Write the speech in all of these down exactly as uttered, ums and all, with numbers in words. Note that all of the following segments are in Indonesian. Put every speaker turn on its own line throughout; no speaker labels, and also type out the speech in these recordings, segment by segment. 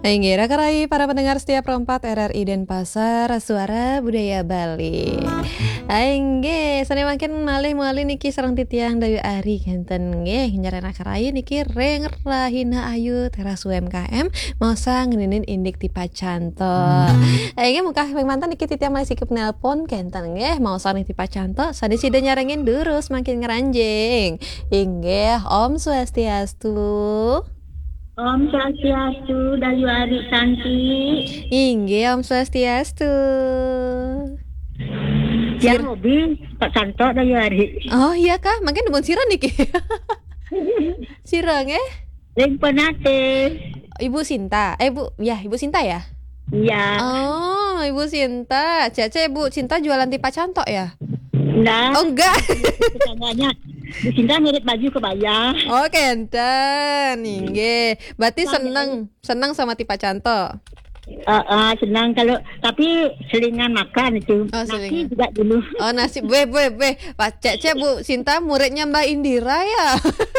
Inggih rakarai para pendengar setiap perempat R R I Denpasar, Suara Budaya Bali. Inggih, sane makin malih malih niki sareng titiang Dayu Ari genten nggih nyaren rakarai niki reng rahina ayu teras U M K M mosa ngeninin indik tipa canto. Inggih muka mantan niki titiang malih sikep nelpon genten nggih mosa nih tipa canto sadi sida nyarengin durus makin ngeranjing. Inggih Om Swastiastu.
Om Swastiastu, Dayu Ari cantik.
Inggih Om Swastiastu.
Yang hobi Pak Canto Dayu Ari.
Oh iya kah, makin debon sira niki. Sira nggih?
Leng penate.
Ibu Sinta. Eh Bu, ya Ibu Sinta ya?
Iya.
Oh, Ibu Sinta. Cece Bu Sinta jualan tipa canto ya?
Nah.
Oh enggak.
Tetangganya Bu Sinta ngirit baju kebaya.
Oh kenten, inggih. Berarti seneng, seneng sama tipa canto.
Uh, uh, senang kalau tapi selingan makan itu.
Oh,
nasi
selingan.
juga dulu.
Oh nasi, weh weh weh. Pak Cece Bu Sinta muridnya Mbak Indira ya.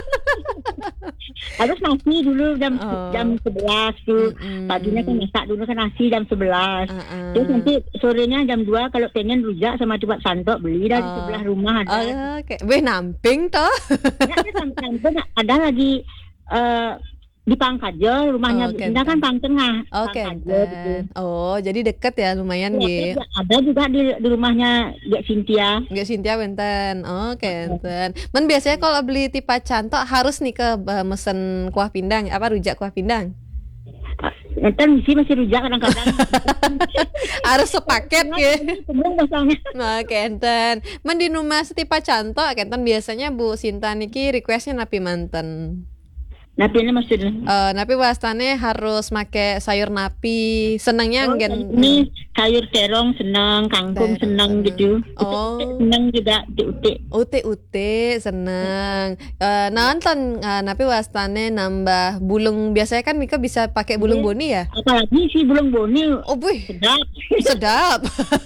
Harus nasi dulu jam
Oh.
jam sebelas tuh.
Mm-mm.
Paginya kan masak dulu kan nasi jam sebelas.
Uh-uh.
Terus nanti sorenya jam dua kalau pengen rujak sama tipat santok beli dari
Oh.
sebelah rumah ada.
Oh, oke. Weh namping toh.
Ya, ada sampai ada lagi eh, di Pangkajo rumahnya
Oh,
Bu Sinta kan Pang Tengah.
Oke.
Pangkajo gitu.
Oh, jadi deket ya lumayan
Ya,
nggih.
terus ada juga di, di rumahnya Gek Cynthia.
Nggak Cynthia benten. Oh, kenten. Men biasanya kalau beli tipa canto harus nih ke eh, mesen kuah pindang, apa rujak kuah pindang.
Nanti misi masih rujak kadang-kadang.
Harus sepaket ya.
Sebelum masalahnya.
Nah, kenten. Men di rumah setipa canto, kenten biasanya Bu Sinta niki requestnya napi manten.
Napi ini maksudnya.
Eh, napi wastane harus make sayur napi. Senangnya
Oh,
ngen
ini sayur terong senang, kangkung
Terong
senang
senang.
gitu.
Oh.
Senang juga diutik.
Ute-ute seneng. Eh nonton eh, napi wastane nambah bulung. Biasanya kan Mika bisa pakai bulung boni ya?
Apalagi si bulung boni
Oh, boy.
sedap.
Sedap.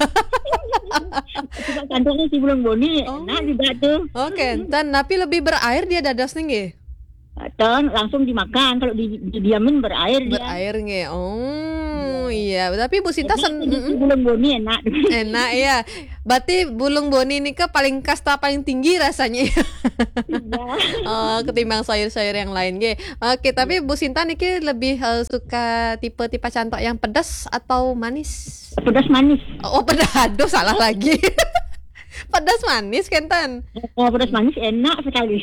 Coba kantongnya si bulung boni
Oh.
enak juga tuh.
Oke, dan napi lebih berair dia dadas nih nggih?
Atau langsung dimakan kalau di, didiamin berair dia.
Berair nggih. Oh, iya. Tapi Bu Sinta sen
Jadi, si
mm-mm.
bulung boni enak.
enak ya. Berarti bulung boni ini ke paling kasta paling tinggi rasanya.
Ya.
Oh, ketimbang sayur-sayur yang lain nggih. Oke, tapi Bu Sinta niki lebih eh, suka tipe tipe cantok yang pedas atau manis?
Pedas manis.
Oh, pedas. Aduh, salah lagi. Pedas manis kenten.
Oh, pedas manis enak sekali.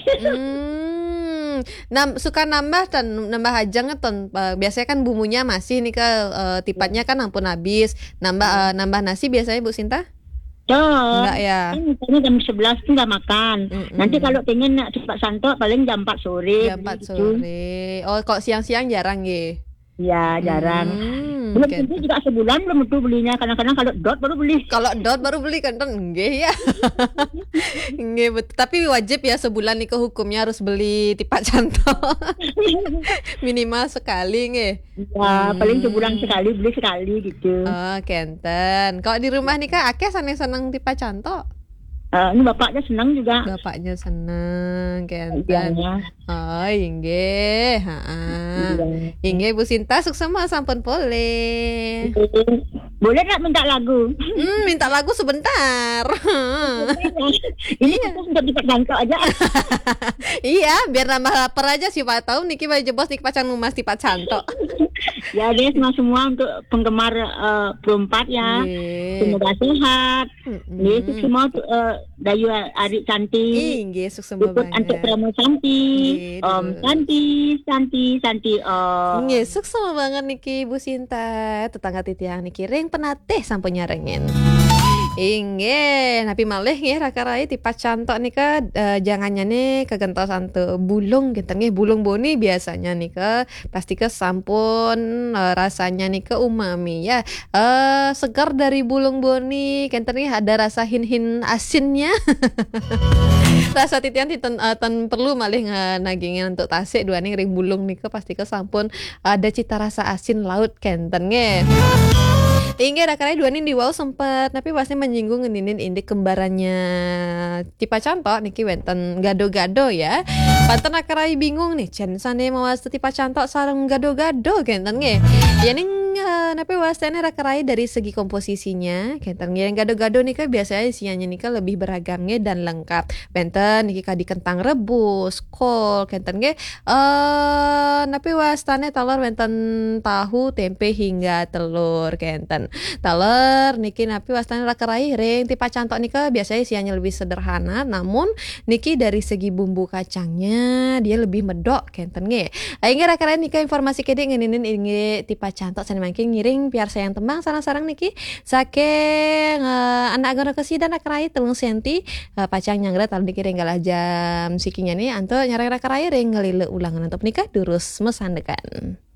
Hmm, nam, suka nambah dan nambah aja ngeton. Eh, biasanya kan bumbunya masih nih ke eh, tipatnya kan ampun habis. Nambah eh, nambah nasi biasanya Bu Sinta?
Tuh.
Enggak ya.
Kan misalnya jam sebelas tuh nggak makan.
Mm-mm.
Nanti kalau pengen nak cepat santok paling jam empat sore.
Jam empat
beli gitu.
sore. Oh, kok siang-siang jarang nggih.
Ya, jarang.
Hmm,
Belum
oke.
tentu juga sebulan belum tentu belinya. Kadang-kadang kalau dot baru beli.
Kalau dot baru beli kan nggih ya. Nggih, bet- tapi wajib ya sebulan nih ke hukumnya harus beli tipak canto. Minimal sekali nggih.
Ya, paling
Hmm.
sebulan sekali beli sekali gitu.
Oh, kenten. Kalau di rumah nih Kak Akeh seneng-seneng tipak canto.
Eh, ini bapaknya senang juga.
Bapaknya seneng, kenten.
Ibunya.
Oh, inggih, heeh.
Iya.
Inggih Bu Sinta sukses sama sampun boleh.
Boleh nggak minta lagu?
Hmm, minta lagu sebentar.
Ini kita untuk di kantor aja.
Iya, biar nambah lapar aja siapa tahu Niki baju bos Niki pacar numas tipat canto.
Ya deh semua semua untuk penggemar eh, perempat ya.
Nggih.
Semoga sehat.
Mm-mm.
Nih semua tuh, eh, Dayu Ari cantik.
Inggih, sukses
Ikut
banget.
antuk promo cantik.
Nggih,
Om
terus.
cantik, cantik, cantik. Om.
Nggih, sukses banget Niki Bu Sinta. Tetangga titiang Niki ring penatih sampun nyarengin. Inggih, napi malih nggih rakarai tipat cantok nika eh, jangannya nih kegentosan tuh bulung gitu nggih bulung boni biasanya nih ke pasti ke sampun eh, rasanya nih ke umami ya. Eh segar dari bulung boni kenten nih ada rasa hin-hin asinnya. Rasa titian titen uh, ten perlu malih nagingin untuk tasik dua ning ring bulung nika pasti ke sampun ada cita rasa asin laut kenten nge. Inggih rakarnya dua ning di wow sempat tapi pasti menyinggung ngeninin indik kembarannya tipa cantok niki wenten gado-gado ya. Panten akarai bingung nih, cen sane mawas ti pacantok sareng gado-gado kenten nge. Ya ning eh, napi wastane rakarai dari segi komposisinya, kenten nge yang gado-gado nih kan biasanya isiannya nih kan lebih beragamnya dan lengkap. Benten niki kadi kentang rebus, kol, kenten nge eh napi wastane talor benten tahu, tempe hingga telur kenten. Taler niki napi wastane rakarai ring ti pacantok nika biasanya isiannya lebih sederhana, namun niki dari segi bumbu kacangnya dia lebih medok kenten nge. Aing rakarai nika informasi kede ngeninin inge ti pacantok sana mangking ngiring biar sayang tembang sarang-sarang niki saking eh, anak agono kesidan rakarai telung senti eh, pacang nyanggra tal niki renggalah jam sikinya nih anto nyareng rakarai ring ngelile ulangan untuk nikah durus mesandekan.